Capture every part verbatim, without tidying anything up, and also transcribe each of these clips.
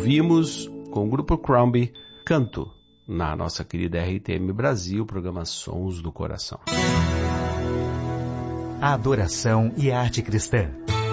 ouvimos com o grupo Crombie, Canto, na nossa querida R T M Brasil, programa Sons do Coração. A adoração e a arte cristã.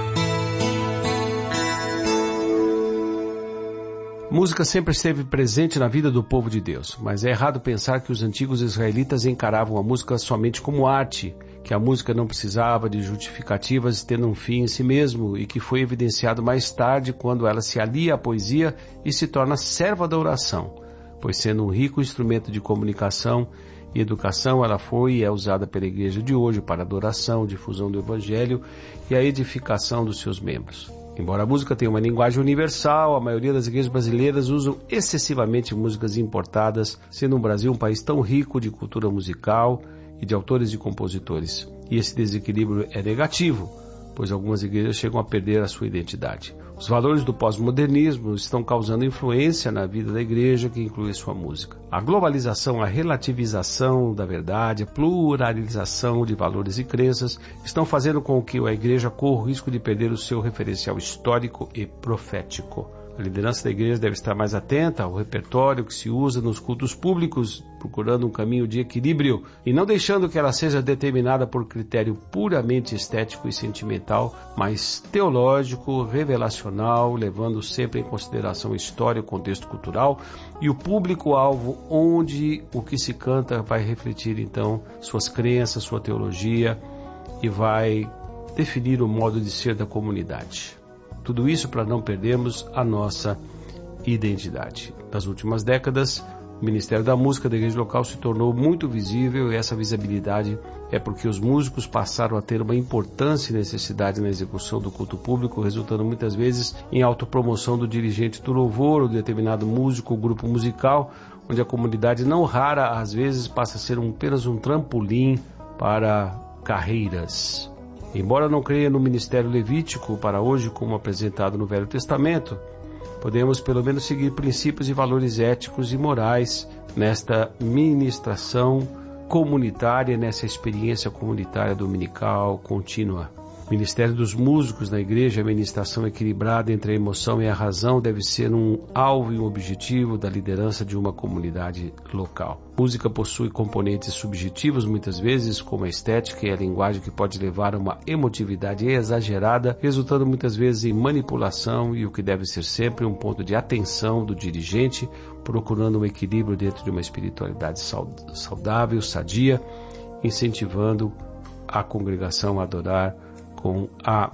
Música sempre esteve presente na vida do povo de Deus, mas é errado pensar que os antigos israelitas encaravam a música somente como arte, que a música não precisava de justificativas tendo um fim em si mesmo e que foi evidenciado mais tarde quando ela se alia à poesia e se torna serva da oração, pois sendo um rico instrumento de comunicação e educação, ela foi e é usada pela igreja de hoje para adoração, difusão do evangelho e a edificação dos seus membros. Embora a música tenha uma linguagem universal, a maioria das igrejas brasileiras usam excessivamente músicas importadas, sendo o Brasil um país tão rico de cultura musical e de autores e compositores. E esse desequilíbrio é negativo, pois algumas igrejas chegam a perder a sua identidade. Os valores do pós-modernismo estão causando influência na vida da igreja, que inclui a sua música. A globalização, a relativização da verdade, a pluralização de valores e crenças estão fazendo com que a igreja corra o risco de perder o seu referencial histórico e profético. A liderança da igreja deve estar mais atenta ao repertório que se usa nos cultos públicos, procurando um caminho de equilíbrio e não deixando que ela seja determinada por critério puramente estético e sentimental, mas teológico, revelacional, levando sempre em consideração a história, o contexto cultural e o público-alvo, onde o que se canta vai refletir então suas crenças, sua teologia e vai definir o modo de ser da comunidade. Tudo isso para não perdermos a nossa identidade. Nas últimas décadas, o Ministério da Música da igreja local se tornou muito visível e essa visibilidade é porque os músicos passaram a ter uma importância e necessidade na execução do culto público, resultando muitas vezes em autopromoção do dirigente do louvor, ou determinado músico ou grupo musical, onde a comunidade não rara, às vezes, passa a ser um, apenas um trampolim para carreiras. Embora não creia no ministério levítico para hoje como apresentado no Velho Testamento, podemos pelo menos seguir princípios e valores éticos e morais nesta ministração comunitária, nessa experiência comunitária dominical contínua. O ministério dos músicos na igreja, a ministração equilibrada entre a emoção e a razão, deve ser um alvo e um objetivo da liderança de uma comunidade local. A música possui componentes subjetivos, muitas vezes, como a estética e a linguagem, que pode levar a uma emotividade exagerada, resultando muitas vezes em manipulação, e o que deve ser sempre um ponto de atenção do dirigente, procurando um equilíbrio dentro de uma espiritualidade saudável, sadia, incentivando a congregação a adorar com a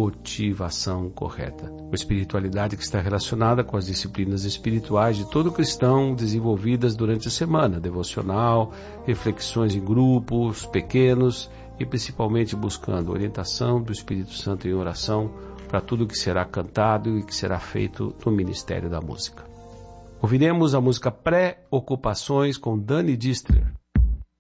motivação correta. Uma espiritualidade que está relacionada com as disciplinas espirituais de todo cristão desenvolvidas durante a semana, devocional, reflexões em grupos pequenos e principalmente buscando orientação do Espírito Santo em oração para tudo que será cantado e que será feito no Ministério da Música. Ouviremos a música Pré-Ocupações com Dani Distler.